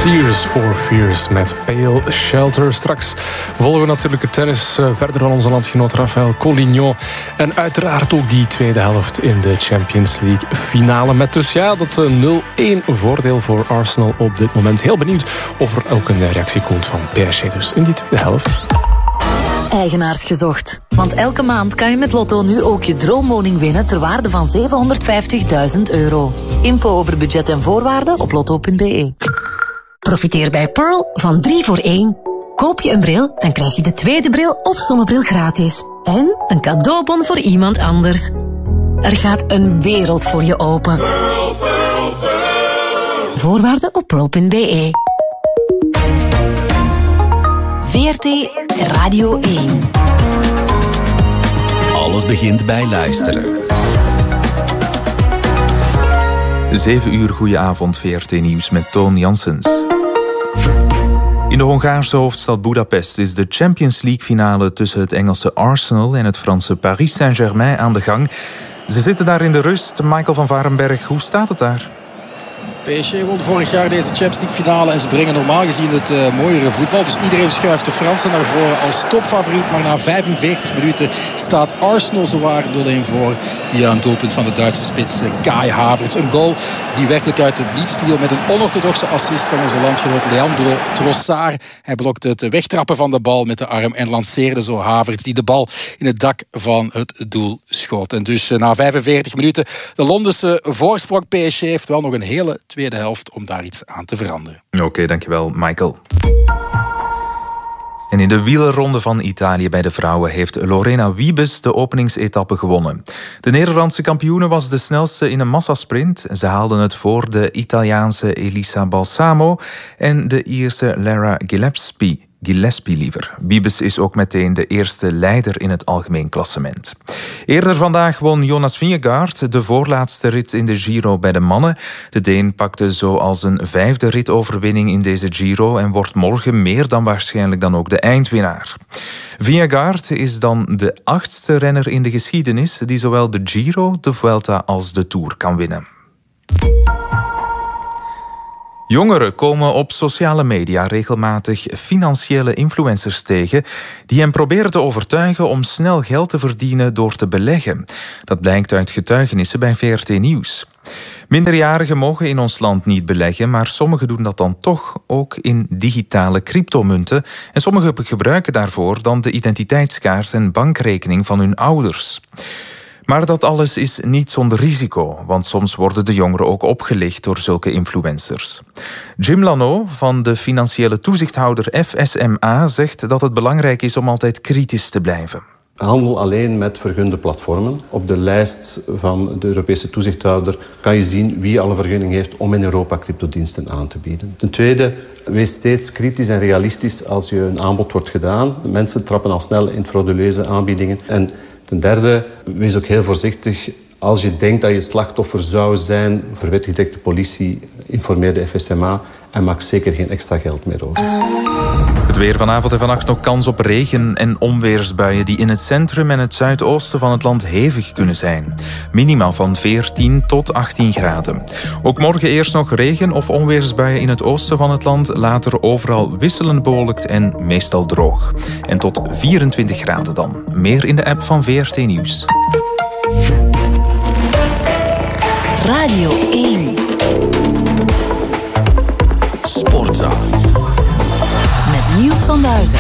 Tears for Fears met Pale Shelter. Straks volgen we natuurlijk het tennis verder van onze landgenoot Rafael Collignon. En uiteraard ook die tweede helft in de Champions League finale. Met dus dat 0-1 voordeel voor Arsenal op dit moment. Heel benieuwd of er ook een reactie komt van PSG dus in die tweede helft. Eigenaars gezocht. Want elke maand kan je met Lotto nu ook je droomwoning winnen ter waarde van €750.000. Info over budget en voorwaarden op lotto.be. Profiteer bij Pearl van 3 voor 1. Koop je een bril, dan krijg je de tweede bril of zonnebril gratis. En een cadeaubon voor iemand anders. Er gaat een wereld voor je open. Pearl, Pearl, Pearl. Voorwaarden op pearl.be. VRT Radio 1. Alles begint bij luisteren. 7 uur, goeie avond, VRT Nieuws met Toon Janssens. In de Hongaarse hoofdstad Budapest is de Champions League finale tussen het Engelse Arsenal en het Franse Paris Saint-Germain aan de gang. Ze zitten daar in de rust. Michael van Varenberg, hoe staat het daar? PSG won vorig jaar deze Champions League finale en ze brengen normaal gezien het mooiere voetbal. Dus iedereen schuift de Fransen naar voren als topfavoriet. Maar na 45 minuten staat Arsenal zowaar 0-1 voor via een doelpunt van de Duitse spits Kai Havertz. Een goal die werkelijk uit het niets viel met een onorthodoxe assist van onze landgenoot Leandro Trossard. Hij blokte het wegtrappen van de bal met de arm en lanceerde zo Havertz die de bal in het dak van het doel schoot. En dus na 45 minuten de Londense voorsprong. PSG heeft wel nog een hele tweede helft om daar iets aan te veranderen. Oké, dankjewel Michael. En in de wielerronde van Italië bij de vrouwen heeft Lorena Wiebes de openingsetappe gewonnen. De Nederlandse kampioene was de snelste in een massasprint. Ze haalden het voor de Italiaanse Elisa Balsamo en de Ierse Lara Gillespie. Wiebes is ook meteen de eerste leider in het algemeen klassement. Eerder vandaag won Jonas Vingegaard de voorlaatste rit in de Giro bij de mannen. De Deen pakte zo als een 5e ritoverwinning in deze Giro en wordt morgen meer dan waarschijnlijk dan ook de eindwinnaar. Vingegaard is dan de 8e renner in de geschiedenis die zowel de Giro, de Vuelta als de Tour kan winnen. Jongeren komen op sociale media regelmatig financiële influencers tegen die hen proberen te overtuigen om snel geld te verdienen door te beleggen. Dat blijkt uit getuigenissen bij VRT Nieuws. Minderjarigen mogen in ons land niet beleggen, maar sommigen doen dat dan toch ook in digitale cryptomunten. En sommigen gebruiken daarvoor dan de identiteitskaart en bankrekening van hun ouders. Maar dat alles is niet zonder risico, want soms worden de jongeren ook opgelicht door zulke influencers. Jim Lano van de financiële toezichthouder FSMA zegt dat het belangrijk is om altijd kritisch te blijven. Handel alleen met vergunde platformen. Op de lijst van de Europese toezichthouder kan je zien wie alle vergunning heeft om in Europa cryptodiensten aan te bieden. Ten tweede, wees steeds kritisch en realistisch als je een aanbod wordt gedaan. Mensen trappen al snel in frauduleuze aanbiedingen. En ten derde, wees ook heel voorzichtig. Als je denkt dat je slachtoffer zou zijn, verwittig direct de politie, informeer de FSMA en maak zeker geen extra geld meer over. Het weer vanavond en vannacht nog kans op regen- en onweersbuien die in het centrum en het zuidoosten van het land hevig kunnen zijn. Minima van 14 tot 18 graden. Ook morgen eerst nog regen- of onweersbuien in het oosten van het land, later overal wisselend bewolkt en meestal droog. En tot 24 graden dan. Meer in de app van VRT Nieuws. Radio 1. Sportzaal. Met Niels van Duizen.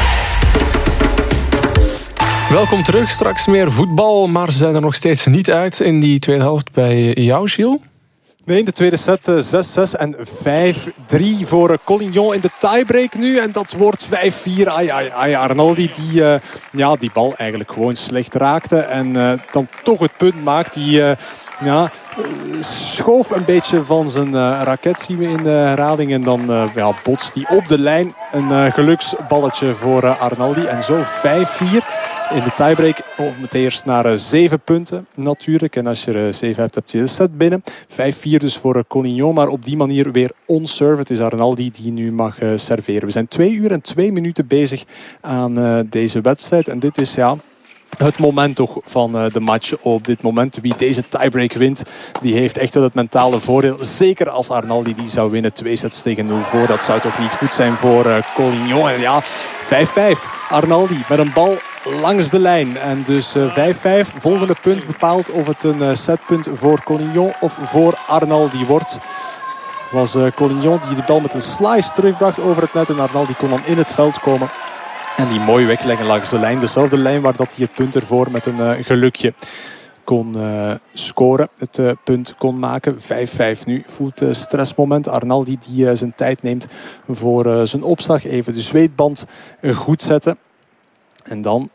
Welkom terug, straks meer voetbal, maar ze zijn er nog steeds niet uit in die tweede helft bij jou, Gilles. Nee, in de tweede set 6-6 en 5-3 voor Collignon in de tiebreak nu. En dat wordt 5-4. Arnaldi die bal eigenlijk gewoon slecht raakte. En dan toch het punt maakt. Die schoof een beetje van zijn raket, zien we in de herhaling. En dan botst hij op de lijn. Een geluksballetje voor Arnaldi. En zo 5-4 in de tiebreak. Of meteen eerst naar 7 punten natuurlijk. En als je er 7 hebt, heb je de set binnen. 5-4 dus voor Collignon. Maar op die manier weer on-serve. Het is Arnaldi die nu mag serveren. We zijn 2 uur en 2 minuten bezig aan deze wedstrijd. En dit is het moment toch van de match op dit moment. Wie deze tiebreak wint, die heeft echt wel het mentale voordeel. Zeker als Arnaldi die zou winnen. 2 sets tegen 0 voor. Dat zou toch niet goed zijn voor Collignon. En ja, 5-5. Arnaldi met een bal langs de lijn. En dus 5-5. Volgende punt bepaalt of het een setpunt voor Collignon of voor Arnaldi wordt. Was Collignon die de bal met een slice terugbracht over het net. En Arnaldi kon dan in het veld komen. En die mooi wegleggen langs de lijn. Dezelfde lijn waar dat hij het punt ervoor met een gelukje kon scoren. Het punt kon maken. 5-5 nu. Voelt stressmoment. Arnaldi die zijn tijd neemt voor zijn opslag. Even de zweetband goed zetten. En dan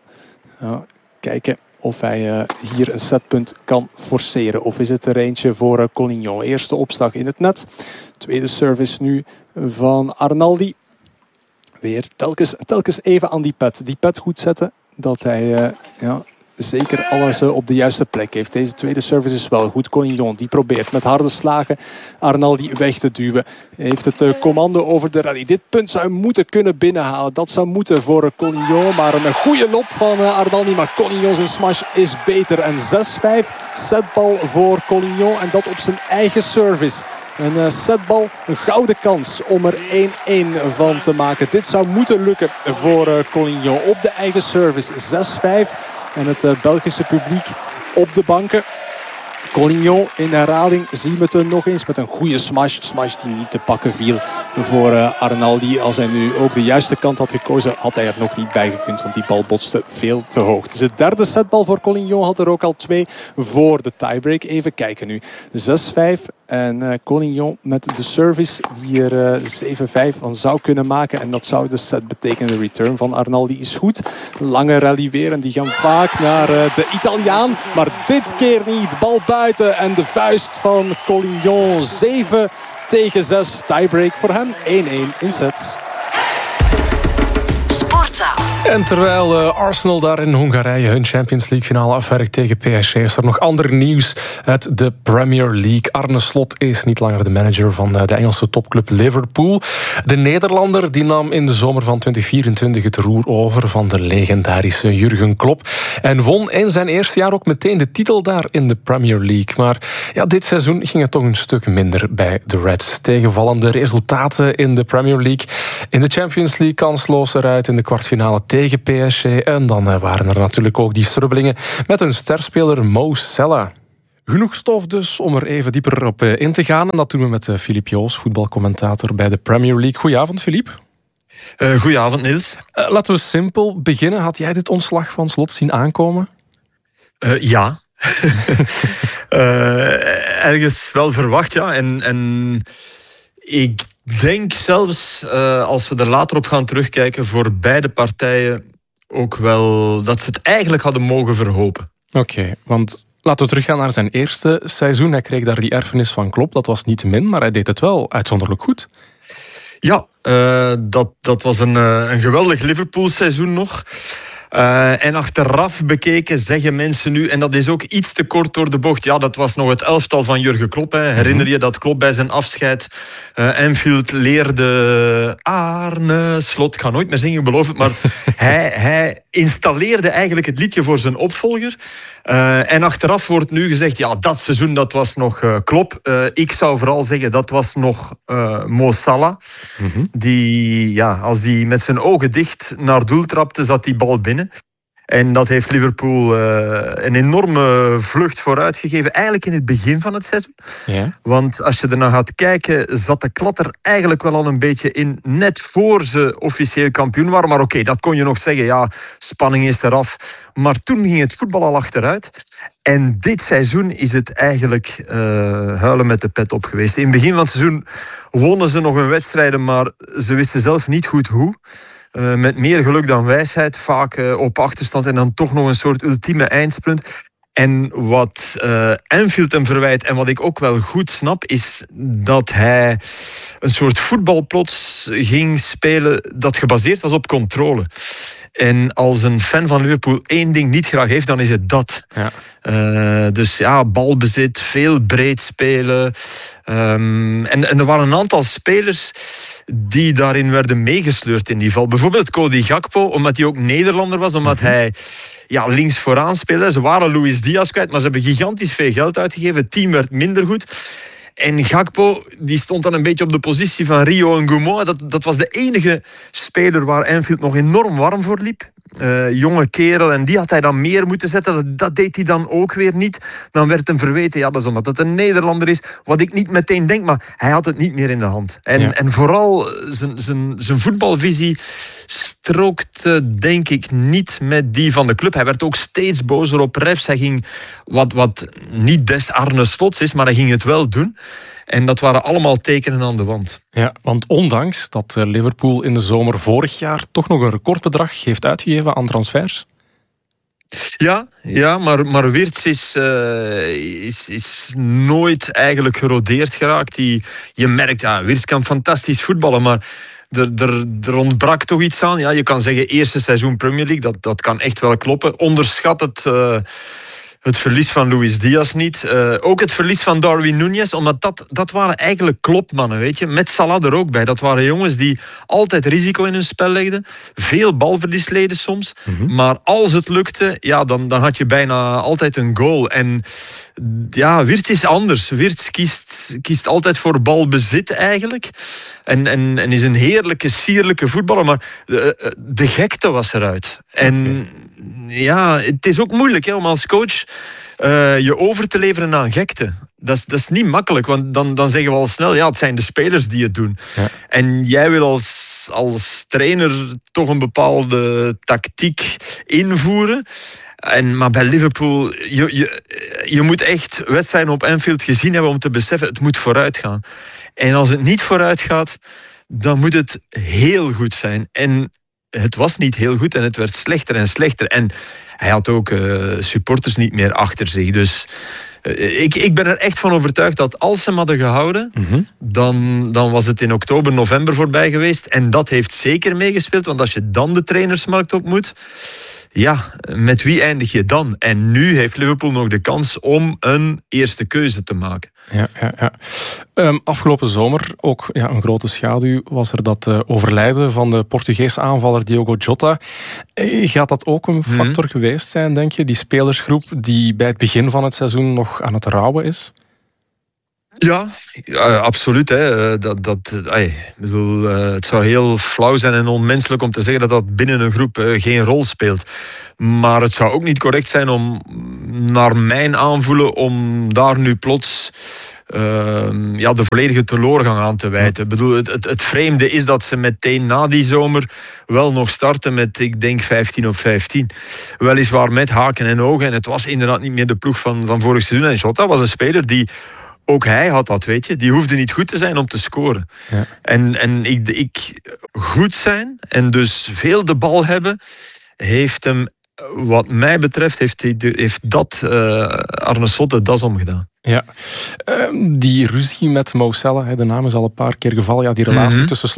kijken of hij hier een setpunt kan forceren. Of is het er eentje voor Collignon. Eerste opslag in het net. Tweede service nu van Arnaldi. Weer telkens even aan die pad goed zetten. Dat hij zeker alles op de juiste plek heeft. Deze tweede service is wel goed. Collignon die probeert met harde slagen Arnaldi weg te duwen. Heeft het commando over de rally. Dit punt zou hij moeten kunnen binnenhalen. Dat zou moeten voor Collignon. Maar een goede lop van Arnaldi. Maar Collignon zijn smash is beter. En 6-5 setbal voor Collignon. En dat op zijn eigen service. Een setbal, een gouden kans om er 1-1 van te maken. Dit zou moeten lukken voor Collignon. Op de eigen service 6-5. En het Belgische publiek op de banken. Collignon in herhaling zien we het nog eens met een goede smash. Smash die niet te pakken viel voor Arnaldi. Als hij nu ook de juiste kant had gekozen, had hij er nog niet bij gekund. Want die bal botste veel te hoog. Dus de derde setbal voor Collignon had er ook al 2 voor de tiebreak. Even kijken nu. 6-5 en Collignon met de service die er 7-5 van zou kunnen maken. En dat zou de set betekenen. De return van Arnaldi is goed. Lange rally weer en die gaan vaak naar de Italiaan. Maar dit keer niet. Bal buiten en de vuist van Collignon. 7-6. Tiebreak voor hem. 1-1 in sets. En terwijl Arsenal daar in Hongarije hun Champions League finale afwerkt tegen PSG, is er nog ander nieuws uit de Premier League. Arne Slot is niet langer de manager van de Engelse topclub Liverpool. De Nederlander die nam in de zomer van 2024 het roer over van de legendarische Jurgen Klopp. En won in zijn eerste jaar ook meteen de titel daar in de Premier League. Maar ja, dit seizoen ging het toch een stuk minder bij de Reds. Tegenvallende resultaten in de Premier League. In de Champions League kansloos eruit in de kwartfinale tegen PSG. En dan waren er natuurlijk ook die strubbelingen met hun sterspeler Mo Salah. Genoeg stof dus om er even dieper op in te gaan. En dat doen we met Filip Joos, voetbalcommentator bij de Premier League. Goedenavond, Filip. Goedenavond, Niels. Laten we simpel beginnen. Had jij dit ontslag van Slot zien aankomen? Ja. Ergens wel verwacht, ja. En ik denk zelfs, als we er later op gaan terugkijken, voor beide partijen ook wel dat ze het eigenlijk hadden mogen verhopen. Oké, want laten we teruggaan naar zijn eerste seizoen. Hij kreeg daar die erfenis van Klopp, dat was niet te min, maar hij deed het wel uitzonderlijk goed. Ja, dat was een geweldig Liverpool-seizoen nog. En achteraf bekeken zeggen mensen nu, en dat is ook iets te kort door de bocht, ja, dat was nog het elftal van Jurgen Klopp. Hè. Herinner je dat Klopp bij zijn afscheid Anfield leerde Arne Slot, ik ga nooit meer zingen, beloof het, maar hij installeerde eigenlijk het liedje voor zijn opvolger. En achteraf wordt nu gezegd, ja, dat seizoen dat was nog Klopp. Ik zou vooral zeggen, dat was nog Mo Salah. Die, ja, als hij met zijn ogen dicht naar doel trapte, zat die bal binnen. En dat heeft Liverpool een enorme vlucht vooruit gegeven. Eigenlijk in het begin van het seizoen. Ja. Want als je ernaar gaat kijken, zat de klad er eigenlijk wel al een beetje in. Net voor ze officieel kampioen waren. Maar oké, dat kon je nog zeggen. Ja, spanning is eraf. Maar toen ging het voetbal al achteruit. En dit seizoen is het eigenlijk huilen met de pet op geweest. In het begin van het seizoen wonnen ze nog hun wedstrijden. Maar ze wisten zelf niet goed hoe. Met meer geluk dan wijsheid, vaak op achterstand en dan toch nog een soort ultieme eindsprint. En wat Anfield hem verwijt en wat ik ook wel goed snap, is dat hij een soort voetbal plots ging spelen dat gebaseerd was op controle. En als een fan van Liverpool 1 ding niet graag heeft, dan is het dat. Ja. Dus ja, balbezit, veel breed spelen. En er waren een aantal spelers die daarin werden meegesleurd in die val. Bijvoorbeeld Cody Gakpo, omdat hij ook Nederlander was, omdat hij links vooraan speelde. Ze waren Luis Diaz kwijt, maar ze hebben gigantisch veel geld uitgegeven. Het team werd minder goed. En Gakpo, die stond dan een beetje op de positie van Rio Ngumo. Dat was de enige speler waar Anfield nog enorm warm voor liep. Jonge kerel, en die had hij dan meer moeten zetten. Dat deed hij dan ook weer niet. Dan werd hem verweten, dat is omdat het een Nederlander is. Wat ik niet meteen denk, maar hij had het niet meer in de hand. En vooral zijn voetbalvisie strookte, denk ik, niet met die van de club. Hij werd ook steeds bozer op refs. Hij ging wat niet des Arne Slots is, maar hij ging het wel doen. En dat waren allemaal tekenen aan de wand. Ja, want ondanks dat Liverpool in de zomer vorig jaar toch nog een recordbedrag heeft uitgegeven aan transfers. Ja, maar Wirtz is nooit eigenlijk gerodeerd geraakt. Je merkt, Wirtz kan fantastisch voetballen, maar er ontbrak toch iets aan. Ja, je kan zeggen, eerste seizoen Premier League, dat kan echt wel kloppen. Onderschat het verlies van Luis Diaz niet. Ook het verlies van Darwin Núñez, omdat dat waren eigenlijk klopmannen, weet je. Met Salah er ook bij. Dat waren jongens die altijd risico in hun spel legden. Veel balverlies leden soms. Maar als het lukte, dan had je bijna altijd een goal. En ja, Wirtz is anders. Wirtz kiest altijd voor balbezit eigenlijk. En is een heerlijke, sierlijke voetballer. Maar de gekte was eruit. En ja, het is ook moeilijk om als coach je over te leveren aan gekte. Dat is niet makkelijk, want dan zeggen we al snel, het zijn de spelers die het doen. Ja. En jij wil als trainer toch een bepaalde tactiek invoeren. Maar bij Liverpool, je moet echt wedstrijden op Anfield gezien hebben om te beseffen, het moet vooruit gaan. En als het niet vooruit gaat, dan moet het heel goed zijn. En het was niet heel goed en het werd slechter en slechter. En hij had ook supporters niet meer achter zich. Dus ik ben er echt van overtuigd dat als ze hem hadden gehouden, dan was het in oktober, november voorbij geweest. En dat heeft zeker meegespeeld, want als je dan de trainersmarkt op moet, met wie eindig je dan? En nu heeft Liverpool nog de kans om een eerste keuze te maken. Ja. Afgelopen zomer, ook een grote schaduw, was er dat overlijden van de Portugese aanvaller Diogo Jota. Gaat dat ook een factor geweest zijn, denk je? Die spelersgroep die bij het begin van het seizoen nog aan het rouwen is? Ja, absoluut. Hè. Het zou heel flauw zijn en onmenselijk om te zeggen dat binnen een groep geen rol speelt. Maar het zou ook niet correct zijn om, naar mijn aanvoelen, om daar nu plots de volledige teleurgang aan te wijten. Ik bedoel, het vreemde is dat ze meteen na die zomer wel nog starten met, ik denk, 15 op 15. Weliswaar met haken en ogen. En het was inderdaad niet meer de ploeg van vorig seizoen. En Jota was een speler die... Ook hij had dat, weet je. Die hoefde niet goed te zijn om te scoren. Ja. En ik goed zijn en dus veel de bal hebben, heeft hem, wat mij betreft, heeft dat Arne Slot de das omgedaan. Ja. Die ruzie met Mo Salah, de naam is al een paar keer gevallen. Ja, die relatie tussen Slot